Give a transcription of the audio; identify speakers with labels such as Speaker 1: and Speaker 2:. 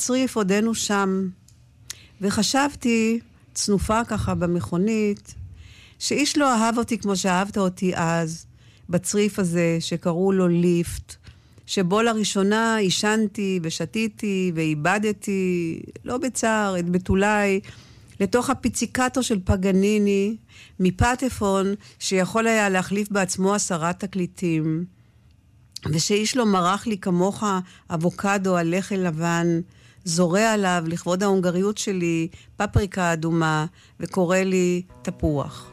Speaker 1: בצריף עודנו שם, וחשבתי, צנופה ככה במכונית, שאיש לא אהב אותי כמו שאהבת אותי אז, בצריף הזה שקראו לו ליפט, שבו לראשונה ישנתי ושתיתי ואיבדתי, לא בצער, את בתולי, לתוך הפיציקטו של פגניני, מפטפון שיכול היה להחליף בעצמו 10 תקליטים, ושאיש לא מרח לי כמוך אבוקדו על לחם לבן, זורע עליו לכבוד ההונגריות שלי פפריקה אדומה, וקורא לי תפוח.